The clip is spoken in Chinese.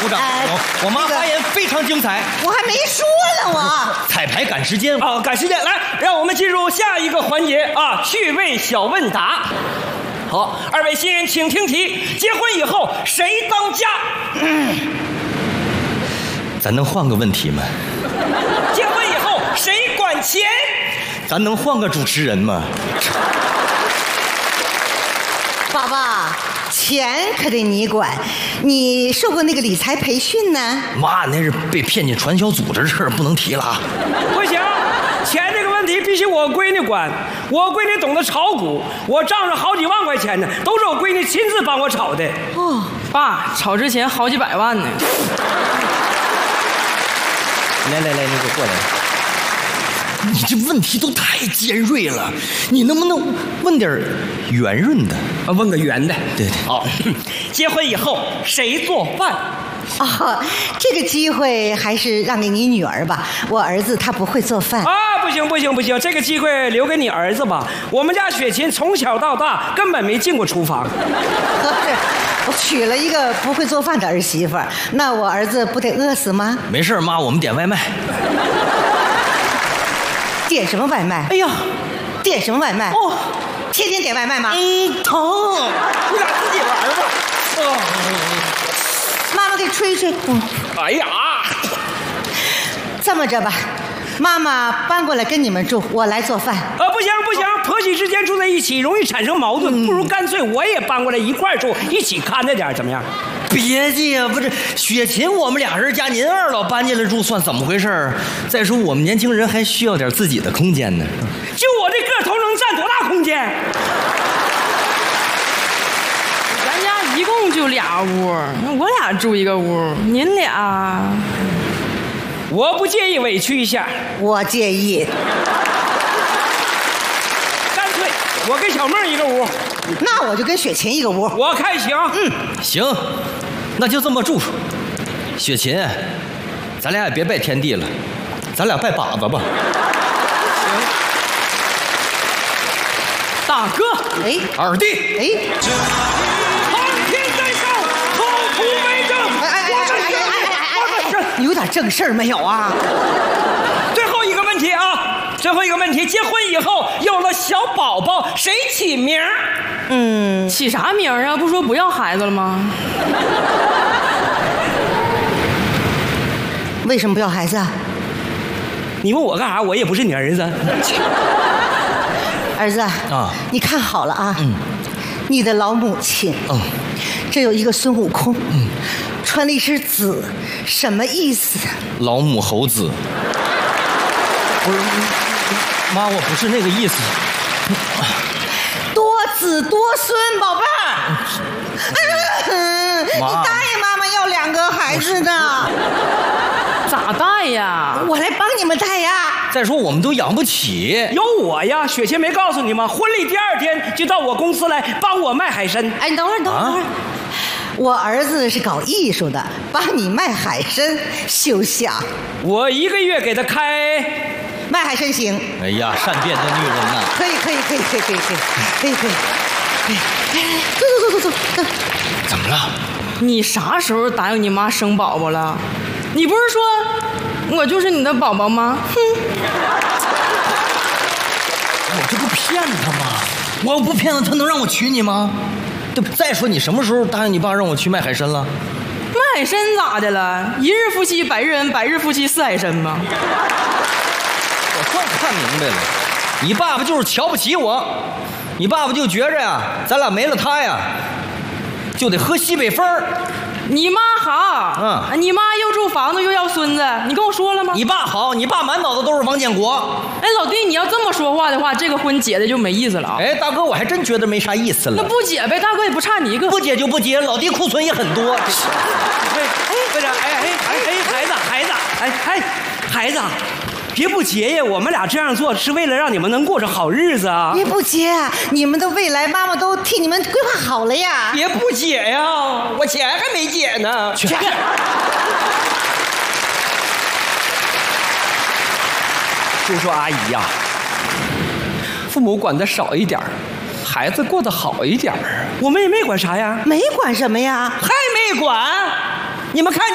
鼓掌。我妈发言非常精彩。 我还没说呢，我彩排赶时间。 好，赶时间，来，让我们进入下一个环节啊，趣味小问答。好，二位新人请听题：结婚以后谁当家？ 咱能换个问题吗？ 结婚以后谁管钱？ 咱能换个主持人吗？ 爸爸，钱可得你管。你受过那个理财培训呢？ 妈，那是被骗进传销组织的事儿，不能提了啊。 不行，钱这个问题必须我闺女管。我闺女懂得炒股，我账上好几万块钱呢，都是我闺女亲自帮我炒的。 哦，爸，炒之前好几百万呢。 来，你给我过来。你这问题都太尖锐了，你能不能问点圆润的？ 啊，问个圆的。 对。 好，结婚以后谁做饭？ 哦，这个机会还是让给你女儿吧。我儿子他不会做饭。 啊，不行，这个机会留给你儿子吧。我们家雪琴从小到大根本没进过厨房。 我娶了一个不会做饭的儿媳妇，那我儿子不得饿死吗？ 没事，妈，我们点外卖。 点什么外卖？ 哎呀， 点什么外卖？ 哦， 天天点外卖吗？ 疼！ 你俩自己玩吧。 妈妈给吹吹。 哎呀， 这么着吧，妈妈搬过来跟你们住，我来做饭。 不行，婆媳之间住在一起容易产生矛盾，不如干脆我也搬过来一块住，一起看着点，怎么样？ 别介呀，不是雪琴，我们俩人加您二老搬进来住，算怎么回事？再说我们年轻人还需要点自己的空间呢。 就我这个头能占多大空间？ 咱家一共就俩屋，我俩住一个屋，您俩…… 我不介意委屈一下， 我介意。 干脆我跟小妹一个屋， 那我就跟雪琴一个屋。 我看行。 行，那就这么住。雪琴，咱俩也别拜天地了，咱俩拜把子吧。 大哥， 哎， 二弟， 哎， 苍天在上，口吐为证。 你有点正事儿没有啊？ 最后一个问题啊，结婚以后有了小宝宝，谁起名？ 起啥名啊？不说不要孩子了吗？ 为什么不要孩子啊？ 你问我干啥？我也不是你儿子。 儿子啊，你看好了啊，你的老母亲，这有一个孙悟空，穿了一身紫，什么意思？ 老母猴子。不是，妈，我不是那个意思。 多子多孙，宝贝儿。你妈答应妈妈要2个孩子的， 咋带呀？ 我来帮你们带呀。 再说我们都养不起。 有我呀，雪琴没告诉你吗？婚礼第2天就到我公司来帮我卖海参。 哎，你等会儿。我儿子是搞艺术的，帮你卖海参，休想！ 我1个月给他开。 卖海参行。 哎呀，善变的女人呐！ 可以。走。 怎么了？ 你啥时候答应你妈生宝宝了？你不是说我就是你的宝宝吗？ 我这不骗他吗？我要不骗他，他能让我娶你吗？对不？再说你什么时候答应你爸让我去卖海参了？ 卖海参咋的了？一日夫妻百日恩，百日夫妻似海参吗？ 我算看明白了，你爸爸就是瞧不起我，你爸爸就觉着呀，咱俩没了他呀，就得喝西北风。 你妈好，你妈又住房子又要孙子，你跟我说了吗？ 你爸好，你爸满脑子都是王建国。 哎，老弟，你要这么说话的话，这个婚结的就没意思了啊。 哎，大哥，我还真觉得没啥意思了。 那不结呗，大哥也不差你一个。 不结就不结，老弟库存也很多。 不是，孩子，别不结呀！我们俩这样做是为了让你们能过着好日子啊！ 别不结，你们的未来妈妈都替你们规划好了呀！ 别不结呀，我钱还没结呢。 去。 叔叔阿姨呀，父母管的少一点，孩子过得好一点，我们也没管啥呀， 没管什么呀， 还没管。你们看。